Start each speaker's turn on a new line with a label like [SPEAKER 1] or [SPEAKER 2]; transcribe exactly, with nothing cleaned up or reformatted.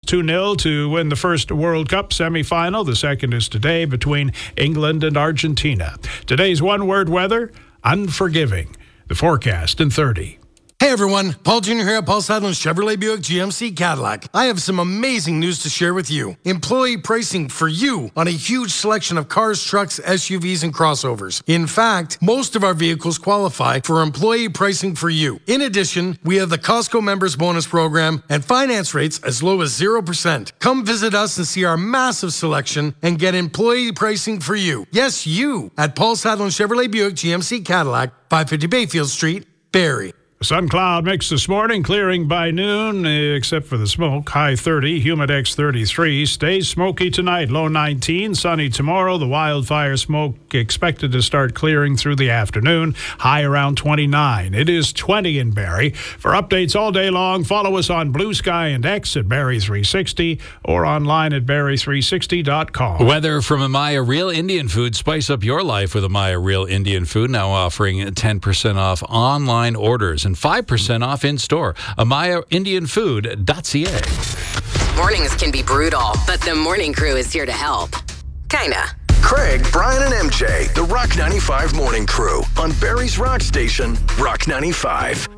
[SPEAKER 1] two nil to win the first World Cup semifinal. The second is today between England and Argentina. Today's one-word weather, unforgiving. The forecast in thirty.
[SPEAKER 2] Hey everyone, Paul Junior here at Paul Sadlin Chevrolet Buick G M C Cadillac. I have some amazing news to share with you. Employee pricing for you on a huge selection of cars, trucks, S U Vs, and crossovers. In fact, most of our vehicles qualify for employee pricing for you. In addition, we have the Costco Members Bonus Program and finance rates as low as zero percent. Come visit us and see our massive selection and get employee pricing for you. Yes, you at Paul Sadlin Chevrolet Buick G M C Cadillac, five fifty Bayfield Street, Barrie.
[SPEAKER 1] Sun cloud mix this morning, clearing by noon, except for the smoke. High thirty, Humidex thirty-three. Stays smoky tonight, low nineteen. Sunny tomorrow. The wildfire smoke expected to start clearing through the afternoon. High around twenty-nine. It is twenty in Barrie. For updates all day long, follow us on Blue Sky and X at Barrie three sixty or online at barrie three sixty dot com.
[SPEAKER 3] Weather from Amaya Real Indian Food. Spice up your life with Amaya Real Indian Food. Now offering ten percent off online orders and five percent off in store. amaya indian food dot c a.
[SPEAKER 4] Mornings can be brutal, but the morning crew is here to help. Kinda.
[SPEAKER 5] Craig, Brian, and M J, the Rock ninety-five Morning Crew on Barrie's Rock Station, Rock ninety-five.